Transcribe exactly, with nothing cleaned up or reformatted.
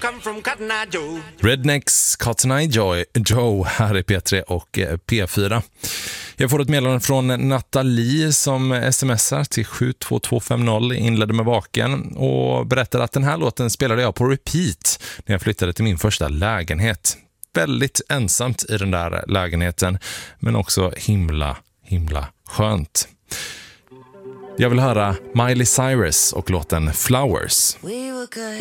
Rednecks, Cotton Eye Joe, Joe här i P tre och P fyra. Jag får ett meddelande från Nathalie som smsar till sju två två fem noll, inledde med vaken och berättade att den här låten spelade jag på repeat när jag flyttade till min första lägenhet. Väldigt ensamt i den där lägenheten, men också himla, himla skönt. Jag vill höra Miley Cyrus och låten Flowers. We were good